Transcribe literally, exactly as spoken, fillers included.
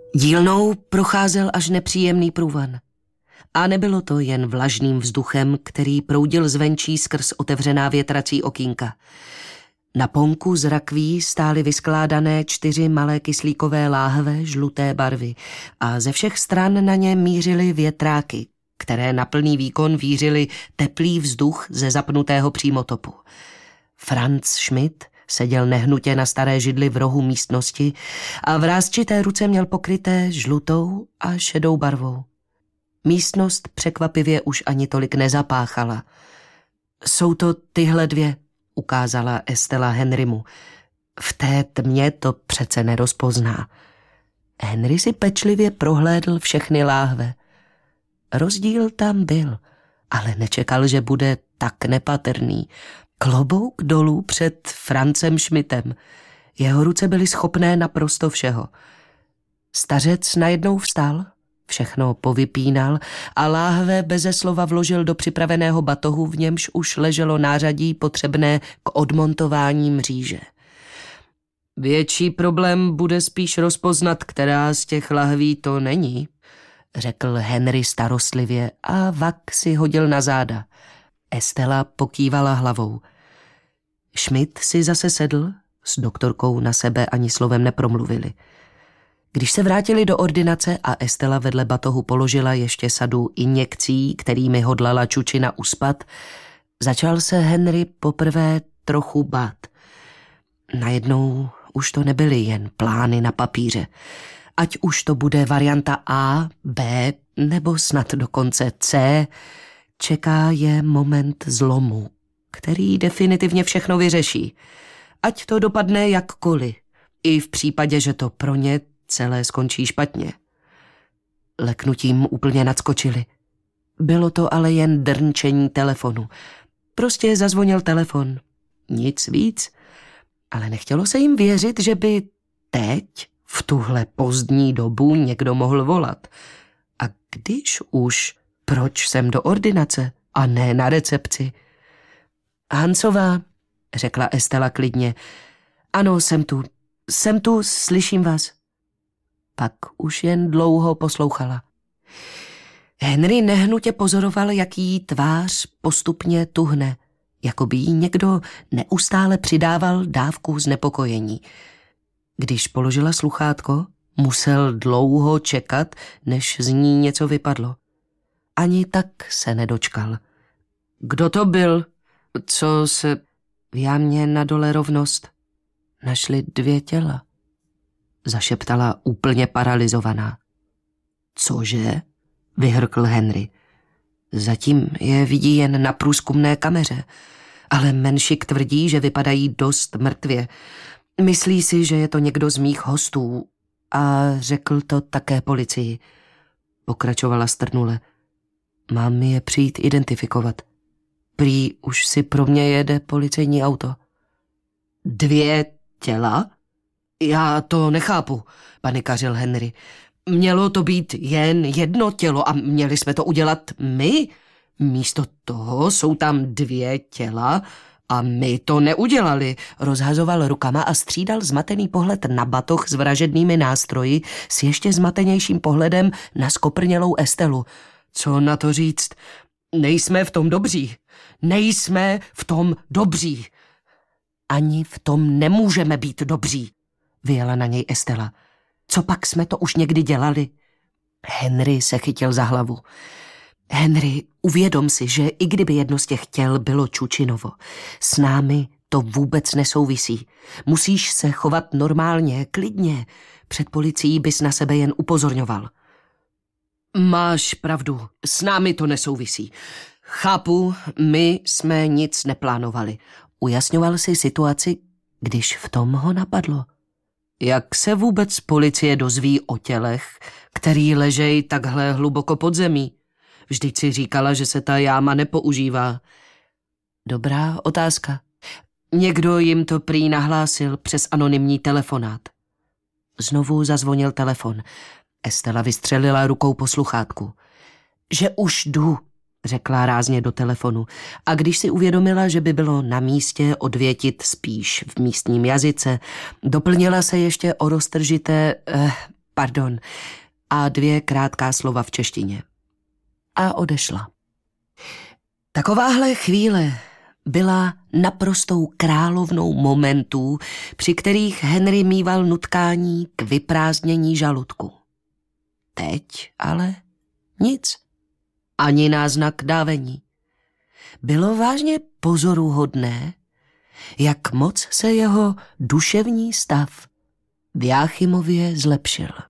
Dílnou procházel až nepříjemný průvan. A nebylo to jen vlažným vzduchem, který proudil zvenčí skrz otevřená větrací okýnka. Na ponku z rakví stály vyskládané čtyři malé kyslíkové láhve žluté barvy a ze všech stran na ně mířily větráky, které na plný výkon vířily teplý vzduch ze zapnutého přímotopu. Franz Schmidt seděl nehnutě na staré židli v rohu místnosti a v rázčité ruce měl pokryté žlutou a šedou barvou. Místnost překvapivě už ani tolik nezapáchala. Jsou to tyhle dvě, ukázala Estela Henrymu. V té tmě to přece nerozpozná. Henry si pečlivě prohlédl všechny láhve. Rozdíl tam byl, ale nečekal, že bude tak nepatrný. Klobouk dolů před Francem Schmidtem. Jeho ruce byly schopné naprosto všeho. Stařec najednou vstal, všechno povypínal a láhve beze slova vložil do připraveného batohu, v němž už leželo nářadí potřebné k odmontování mříže. Větší problém bude spíš rozpoznat, která z těch lahví to není, řekl Henry starostlivě a vak si hodil na záda. Estela pokývala hlavou. Schmidt si zase sedl, s doktorkou na sebe ani slovem nepromluvili. Když se vrátili do ordinace a Estela vedle batohu položila ještě sadu injekcí, kterými hodlala čučina uspat, začal se Henry poprvé trochu bát. Najednou už to nebyly jen plány na papíře. Ať už to bude varianta A, B nebo snad dokonce C, čeká je moment zlomu, který definitivně všechno vyřeší. Ať to dopadne jakkoliv, i v případě, že to pro ně celé skončí špatně. Leknutím úplně nadskočili. Bylo to ale jen drnčení telefonu. Prostě zazvonil telefon. Nic víc. Ale nechtělo se jim věřit, že by teď, v tuhle pozdní dobu, někdo mohl volat. A když už, proč jsem do ordinace a ne na recepci? Hansová, řekla Estela klidně. Ano, jsem tu. Jsem tu, slyším vás. Pak už jen dlouho poslouchala. Henry nehnutě pozoroval, jak jí tvář postupně tuhne, jako by jí někdo neustále přidával dávku znepokojení. Když položila sluchátko, musel dlouho čekat, než z ní něco vypadlo. Ani tak se nedočkal. Kdo to byl? Co se... V jámě na dole Rovnost našli dvě těla, zašeptala úplně paralizovaná. Cože? Vyhrkl Henry. Zatím je vidí jen na průzkumné kameře, ale Menšik tvrdí, že vypadají dost mrtvě. Myslí si, že je to někdo z mých hostů a řekl to také policii. Pokračovala strnule. Mám je přijít identifikovat. Prý už si pro mě jede policejní auto. Dvě těla? Já to nechápu, panikařil Henry. Mělo to být jen jedno tělo a měli jsme to udělat my? Místo toho jsou tam dvě těla a my to neudělali. Rozhazoval rukama a střídal zmatený pohled na batoh s vražednými nástroji s ještě zmatenějším pohledem na skoprnělou Estelu. Co na to říct? Nejsme v tom dobří. Nejsme v tom dobří. Ani v tom nemůžeme být dobří, vyjela na něj Estela. Co pak jsme to už někdy dělali? Henry se chytil za hlavu. Henry, uvědom si, že i kdyby jedno z těch těl bylo Čučinovo, s námi to vůbec nesouvisí. Musíš se chovat normálně, klidně. Před policií bys na sebe jen upozorňoval. Máš pravdu, s námi to nesouvisí. Chápu, my jsme nic neplánovali. Ujasňoval si situaci, když v tom ho napadlo. Jak se vůbec policie dozví o tělech, který ležejí takhle hluboko pod zemí? Vždyť si říkala, že se ta jáma nepoužívá. Dobrá otázka. Někdo jim to prý nahlásil přes anonymní telefonát. Znovu zazvonil telefon. Estela vystřelila rukou po sluchátku. Že už jdu, řekla rázně do telefonu. A když si uvědomila, že by bylo na místě odvětit spíš v místním jazyce, doplnila se ještě o roztržité... Eh, pardon, a dvě krátká slova v češtině. A odešla. Takováhle chvíle byla naprostou královnou momentů, při kterých Henry míval nutkání k vyprázdnění žaludku. Teď ale nic. Ani náznak dávení. Bylo vážně pozoruhodné, jak moc se jeho duševní stav v Jáchymově zlepšil.